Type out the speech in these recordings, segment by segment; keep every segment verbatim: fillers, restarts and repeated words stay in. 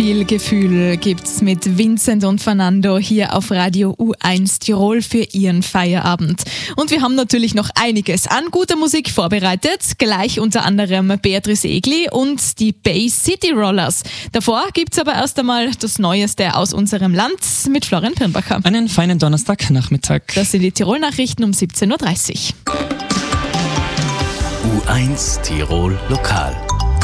viel Gefühl gibt's mit Vincent und Fernando hier auf Radio U eins Tirol für Ihren Feierabend. Und wir haben natürlich noch einiges an guter Musik vorbereitet, gleich unter anderem Beatrice Egli und die Bay City Rollers. Davor gibt's aber erst einmal das Neueste aus unserem Land mit Florian Pirnbacher. Einen feinen Donnerstagnachmittag. Das sind die Tirol-Nachrichten um siebzehn Uhr dreißig. U eins Tirol Lokal.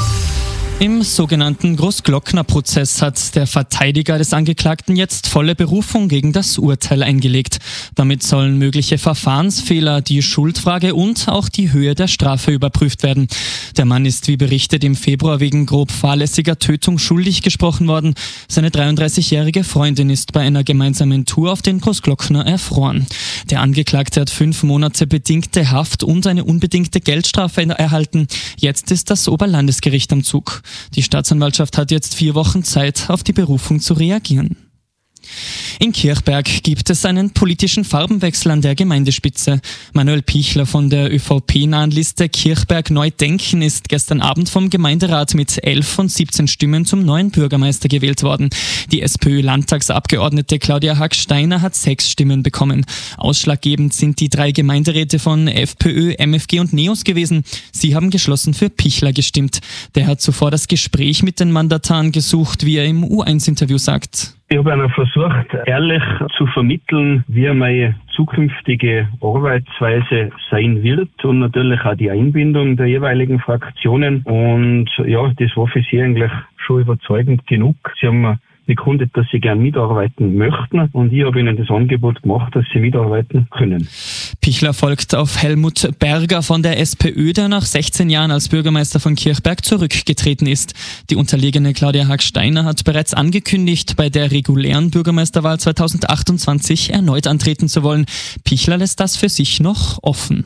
Im sogenannten Großglockner-Prozess hat der Verteidiger des Angeklagten jetzt volle Berufung gegen das Urteil eingelegt. Damit sollen mögliche Verfahrensfehler, die Schuldfrage und auch die Höhe der Strafe überprüft werden. Der Mann ist, wie berichtet, im Februar wegen grob fahrlässiger Tötung schuldig gesprochen worden. Seine dreiunddreißigjährige Freundin ist bei einer gemeinsamen Tour auf den Großglockner erfroren. Der Angeklagte hat fünf Monate bedingte Haft und eine unbedingte Geldstrafe erhalten. Jetzt ist das Oberlandesgericht am Zug. Die Staatsanwaltschaft hat jetzt vier Wochen Zeit, auf die Berufung zu reagieren. In Kirchberg gibt es einen politischen Farbenwechsel an der Gemeindespitze. Manuel Pichler von der ÖVP-nahen Liste Kirchberg Neu Denken ist gestern Abend vom Gemeinderat mit elf von siebzehn Stimmen zum neuen Bürgermeister gewählt worden. Die SPÖ-Landtagsabgeordnete Claudia Haag-Steiner hat sechs Stimmen bekommen. Ausschlaggebend sind die drei Gemeinderäte von FPÖ, M F G und NEOS gewesen. Sie haben geschlossen für Pichler gestimmt. Der hat zuvor das Gespräch mit den Mandataren gesucht, wie er im U eins Interview sagt. Ich habe einer versucht, ehrlich zu vermitteln, wie meine zukünftige Arbeitsweise sein wird und natürlich auch die Einbindung der jeweiligen Fraktionen. Und ja, das war für sie eigentlich schon überzeugend genug. Sie haben bekundet, dass sie gern mitarbeiten möchten und ich habe ihnen das Angebot gemacht, dass sie mitarbeiten können. Pichler folgt auf Helmut Berger von der SPÖ, der nach sechzehn Jahren als Bürgermeister von Kirchberg zurückgetreten ist. Die unterlegene Claudia Haag-Steiner hat bereits angekündigt, bei der regulären Bürgermeisterwahl zweitausendachtundzwanzig erneut antreten zu wollen. Pichler lässt das für sich noch offen.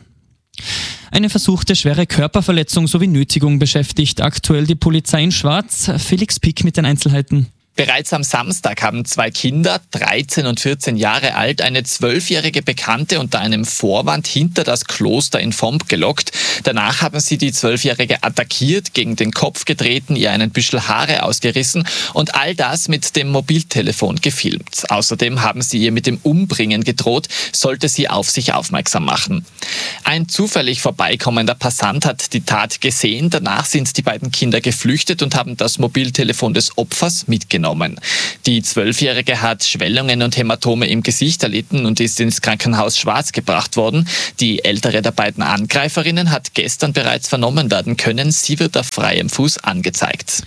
Eine versuchte schwere Körperverletzung sowie Nötigung beschäftigt aktuell die Polizei in Schwarz. Felix Pick mit den Einzelheiten. Bereits am Samstag haben zwei Kinder, dreizehn und vierzehn Jahre alt, eine zwölfjährige Bekannte unter einem Vorwand hinter das Kloster in Vomp gelockt. Danach haben sie die zwölfjährige attackiert, gegen den Kopf getreten, ihr einen Büschel Haare ausgerissen und all das mit dem Mobiltelefon gefilmt. Außerdem haben sie ihr mit dem Umbringen gedroht, sollte sie auf sich aufmerksam machen. Ein zufällig vorbeikommender Passant hat die Tat gesehen. Danach sind die beiden Kinder geflüchtet und haben das Mobiltelefon des Opfers mitgenommen. Die Zwölfjährige hat Schwellungen und Hämatome im Gesicht erlitten und ist ins Krankenhaus Schwarz gebracht worden. Die ältere der beiden Angreiferinnen hat gestern bereits vernommen werden können. Sie wird auf freiem Fuß angezeigt.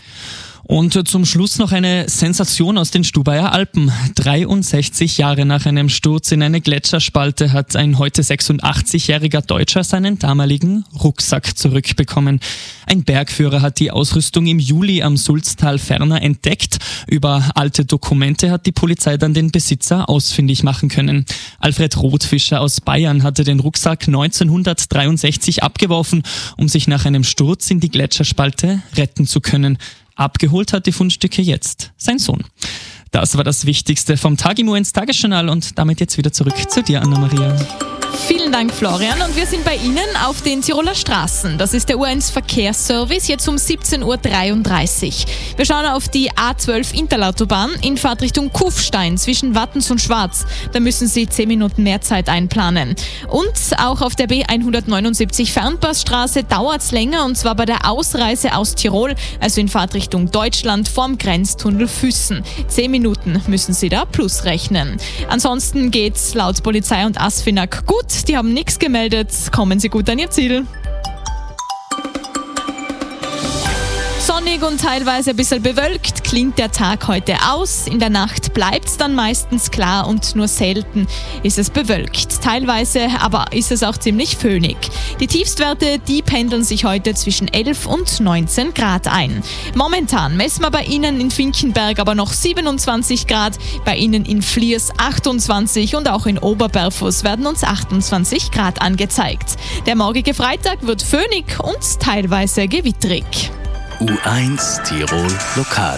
Und zum Schluss noch eine Sensation aus den Stubaier Alpen. dreiundsechzig Jahre nach einem Sturz in eine Gletscherspalte hat ein heute sechsundachtzigjähriger Deutscher seinen damaligen Rucksack zurückbekommen. Ein Bergführer hat die Ausrüstung im Juli am Sulztal ferner entdeckt. Über alte Dokumente hat die Polizei dann den Besitzer ausfindig machen können. Alfred Rothfischer aus Bayern hatte den Rucksack neunzehnhundertdreiundsechzig abgeworfen, um sich nach einem Sturz in die Gletscherspalte retten zu können. Abgeholt hat die Fundstücke jetzt sein Sohn. Das war das Wichtigste vom Tag im U eins Tagesjournal und damit jetzt wieder zurück zu dir, Anna-Maria. Vielen Dank, Florian. Und wir sind bei Ihnen auf den Tiroler Straßen. Das ist der U eins Verkehrsservice, jetzt um siebzehn Uhr dreiunddreißig. Wir schauen auf die A zwölf Interlautobahn in Fahrtrichtung Kufstein zwischen Wattens und Schwarz. Da müssen Sie zehn Minuten mehr Zeit einplanen. Und auch auf der B hundertneunundsiebzig Fernpassstraße dauert es länger, und zwar bei der Ausreise aus Tirol, also in Fahrtrichtung Deutschland vorm Grenztunnel Füssen. Zehn Minuten müssen Sie da plus rechnen. Ansonsten geht's laut Polizei und ASFINAG gut. Die haben nichts gemeldet. Kommen Sie gut an Ihr Ziel. Sonnig und teilweise ein bisschen bewölkt klingt der Tag heute aus. In der Nacht bleibt es dann meistens klar und nur selten ist es bewölkt. Teilweise aber ist es auch ziemlich föhnig. Die Tiefstwerte, die pendeln sich heute zwischen elf und neunzehn Grad ein. Momentan messen wir bei Ihnen in Finkenberg aber noch siebenundzwanzig Grad, bei Ihnen in Fliers achtundzwanzig und auch in Oberberfuss werden uns achtundzwanzig Grad angezeigt. Der morgige Freitag wird föhnig und teilweise gewittrig. U eins Tirol Lokal.